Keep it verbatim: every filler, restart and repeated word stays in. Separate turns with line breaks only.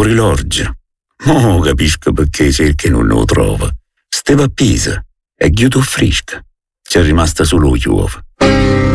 l'orologio. Mo capisco perché cerchi e non lo trova. Steva a Pisa e chiudo fresca. C'è rimasta solo chiuova.